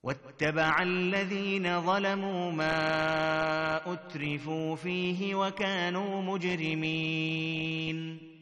واتبع الذين ظلموا ما أترفوا فيه وكانوا مجرمين